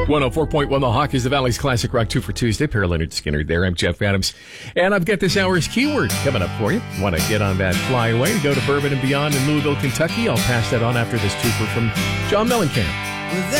104.1 The Hawk is the Valley's Classic Rock 2 for Tuesday. Per Leonard Skinner there. I'm Jeff Adams. And I've got this hour's keyword coming up for you. Want to get on that flyaway to go to Bourbon and Beyond in Louisville, Kentucky? I'll pass that on after this twofer from John Mellencamp.